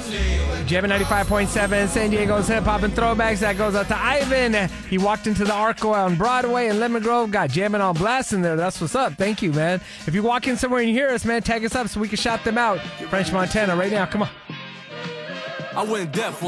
Jamming 95.7, San Diego's hip hop and throwbacks. That goes out to Ivan. He walked into the Arco on Broadway in Lemon Grove, got jamming on blast in there. That's what's up. Thank you, man. If you walk in somewhere and you hear us, man, tag us up so we can shout them out. French Montana right now. Come on. I went deaf